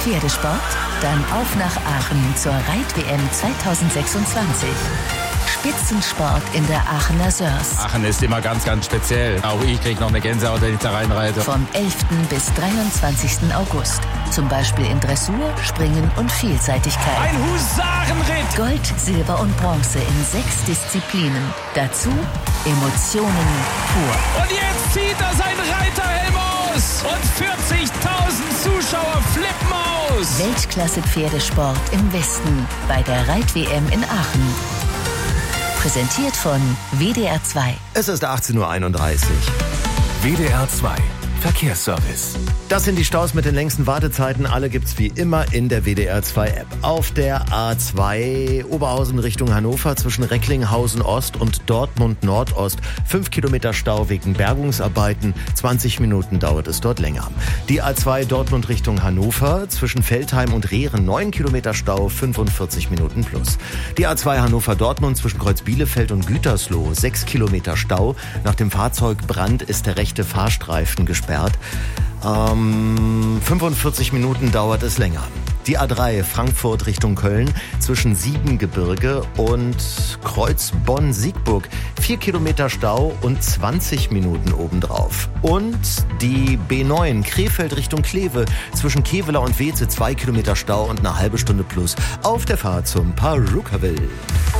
Pferdesport? Dann auf nach Aachen zur Reit-WM 2026. Spitzensport in der Aachener Sörs. Aachen ist immer ganz, ganz speziell. Auch ich kriege noch eine Gänsehaut, wenn ich da reinreite. Vom 11. bis 23. August. Zum Beispiel in Dressur, Springen und Vielseitigkeit. Ein Husarenritt! Gold, Silber und Bronze in 6 Disziplinen. Dazu Emotionen pur. Und jetzt zieht er sein Reiterhelm aus! Und 40.000 Zuschauer flippen aus! Weltklasse-Pferdesport im Westen bei der Reit-WM in Aachen. Präsentiert von WDR 2. Es ist 18.31 Uhr. WDR 2 Verkehrsservice. Das sind die Staus mit den längsten Wartezeiten. Alle gibt's wie immer in der WDR 2 App. Auf der A2 Oberhausen Richtung Hannover zwischen Recklinghausen Ost und Dortmund Nordost 5 Kilometer Stau wegen Bergungsarbeiten. 20 Minuten dauert es dort länger. Die A2 Dortmund Richtung Hannover zwischen Veltheim und Rehren 9 Kilometer Stau, 45 Minuten plus. Die A2 Hannover Dortmund zwischen Kreuz Bielefeld und Gütersloh 6 Kilometer Stau. Nach dem Fahrzeugbrand ist der rechte Fahrstreifen gesperrt. 45 Minuten dauert es länger. Die A3 Frankfurt Richtung Köln zwischen Siebengebirge und Kreuz Bonn-Siegburg 4 Kilometer Stau und 20 Minuten obendrauf. Und die B9 Krefeld Richtung Kleve zwischen Kevela und Weze 2 Kilometer Stau und eine halbe Stunde plus auf der Fahrt zum Perukaville.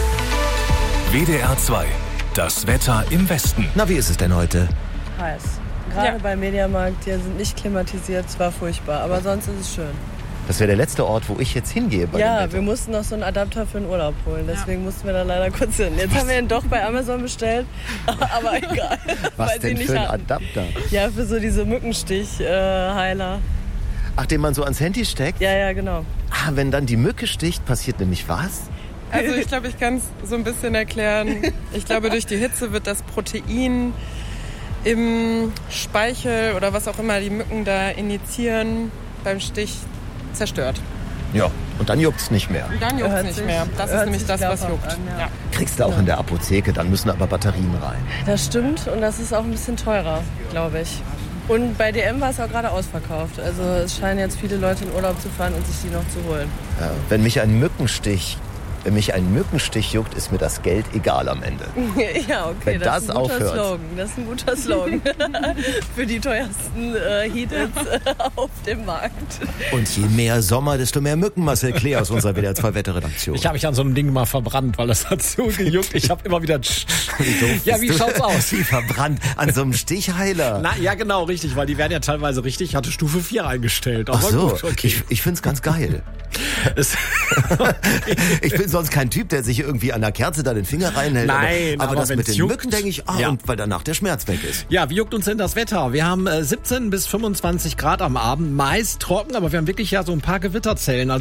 WDR 2, das Wetter im Westen. Na, wie ist es denn heute? Heiß. Gerade beim Mediamarkt, die sind nicht klimatisiert, es war furchtbar, aber sonst ist es schön. Das wäre der letzte Ort, wo ich jetzt hingehe. Ja, wir mussten noch so einen Adapter für den Urlaub holen, deswegen mussten wir da leider kurz hin. Jetzt haben wir ihn doch bei Amazon bestellt, aber egal. Was denn für ein Adapter? Ja, für so diese Mückenstich-Heiler. Ach, den man so ans Handy steckt? Ja, genau. Ah, wenn dann die Mücke sticht, passiert nämlich was? Also ich glaube, ich kann es so ein bisschen erklären. Ich glaube, durch die Hitze wird das Protein im Speichel oder was auch immer die Mücken da injizieren beim Stich zerstört. Ja, und dann juckt's nicht mehr. Und dann juckt's nicht mehr. Das ist nämlich das, was juckt. Ja. Kriegst du auch in der Apotheke, dann müssen aber Batterien rein. Das stimmt und das ist auch ein bisschen teurer, glaube ich. Und bei DM war es auch gerade ausverkauft. Also es scheinen jetzt viele Leute in Urlaub zu fahren und sich die noch zu holen. Ja, wenn mich ein Mückenstich juckt, ist mir das Geld egal am Ende. Ja, okay, wenn das ist ein guter aufhört. Slogan. Das ist ein guter Slogan für die teuersten Heat-Ins auf dem Markt. Und je mehr Sommer, desto mehr Mücken, Marcel Klee aus unserer WDR 2 Wetterredaktion. Ich habe mich an so einem Ding mal verbrannt, weil das hat so gejuckt. Ich habe immer wieder... Ja, wie schaut's aus? Wie verbrannt an so einem Stichheiler. Na, ja, genau, richtig, weil die werden ja teilweise richtig. Ich hatte Stufe 4 eingestellt. Ach so, gut, okay. Ich find's ganz geil. Ich bin sonst kein Typ, der sich irgendwie an der Kerze da den Finger reinhält. Nein, aber das mit den juckt, Mücken denke ich, ja. Und weil danach der Schmerz weg ist. Ja, wie juckt uns denn das Wetter? Wir haben 17 bis 25 Grad am Abend, meist trocken, aber wir haben wirklich ja so ein paar Gewitterzellen.